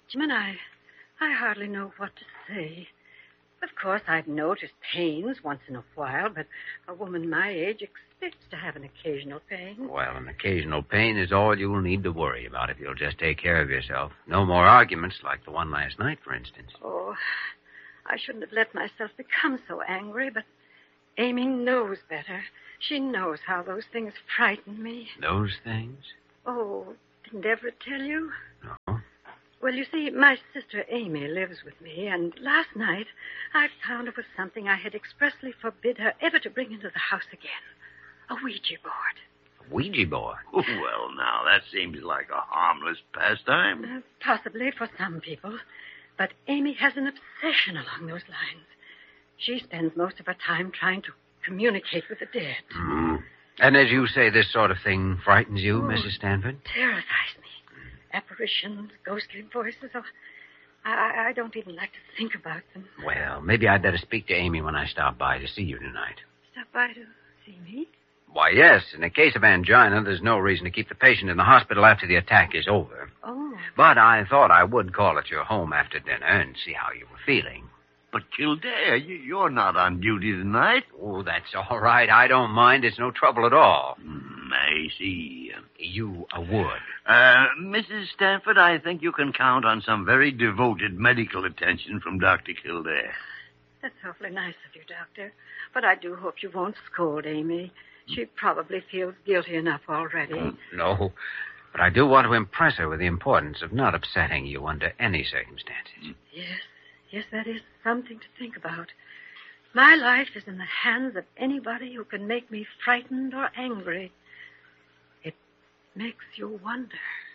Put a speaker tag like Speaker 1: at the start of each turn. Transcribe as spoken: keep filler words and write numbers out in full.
Speaker 1: Jim, I, I hardly know what to say. Of course, I've noticed pains once in a while, but a woman my age expects to have an occasional pain.
Speaker 2: Well, an occasional pain is all you'll need to worry about if you'll just take care of yourself. No more arguments like the one last night, for instance.
Speaker 1: Oh, I shouldn't have let myself become so angry, but Amy knows better. She knows how those things frighten me.
Speaker 2: Those things?
Speaker 1: Oh, didn't Everett tell you?
Speaker 2: No.
Speaker 1: Well, you see, my sister Amy lives with me, and last night I found it was something I had expressly forbid her ever to bring into the house again. A Ouija board.
Speaker 2: A Ouija board?
Speaker 3: Well, now, that seems like a harmless pastime.
Speaker 1: Uh, possibly for some people. But Amy has an obsession along those lines. She spends most of her time trying to communicate with the dead.
Speaker 2: Mm. And as you say, this sort of thing frightens you,
Speaker 1: oh,
Speaker 2: Missus Stanford?
Speaker 1: Terrifies me. Apparitions, ghostly voices. Oh, I, I don't even like to think about them.
Speaker 2: Well, maybe I'd better speak to Amy when I stop by to see you tonight.
Speaker 1: Stop by to see me?
Speaker 2: Why, yes. In a case of angina, there's no reason to keep the patient in the hospital after the attack is over.
Speaker 1: Oh.
Speaker 2: But I thought I would call at your home after dinner and see how you were feeling.
Speaker 3: But, Kildare, you're not on duty tonight.
Speaker 2: Oh, that's all right. I don't mind. It's no trouble at all.
Speaker 3: Mm, I see.
Speaker 2: You uh, would.
Speaker 3: Uh, Missus Stanford, I think you can count on some very devoted medical attention from Doctor Kildare.
Speaker 1: That's awfully nice of you, Doctor. But I do hope you won't scold Amy. She probably feels guilty enough already.
Speaker 2: Mm, no, but I do want to impress her with the importance of not upsetting you under any circumstances.
Speaker 1: Yes, yes, that is something to think about. My life is in the hands of anybody who can make me frightened or angry. It makes you wonder.